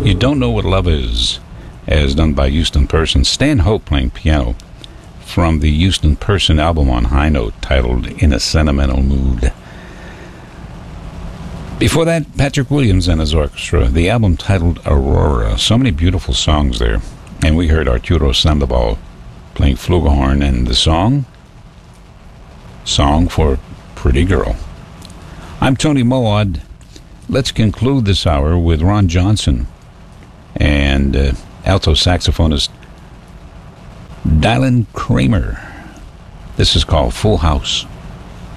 You Don't Know What Love Is, as done by Houston Person. Stan Hope playing piano from the Houston Person album on High Note titled In a Sentimental Mood. Before that, Patrick Williams and his orchestra, the album titled Aurora. So many beautiful songs there. And we heard Arturo Sandoval playing flugelhorn and the song for Pretty Girl. I'm Tony Moad. Let's conclude this hour with Ron Johnson and alto saxophonist Dylan Kramer. This is called Full House.